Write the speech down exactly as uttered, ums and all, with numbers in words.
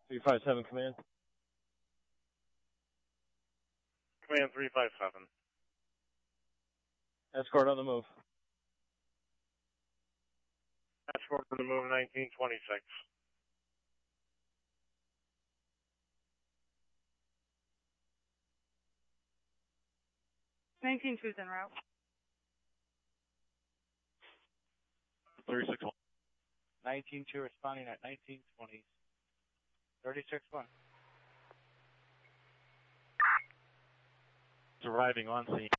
three five seven, command. Command three five seven. Escort on the move. Escort on the move, nineteen twenty-six. nineteen two's en route. thirty-six one. nineteen two responding at nineteen twenty. thirty-six one. It's arriving on scene.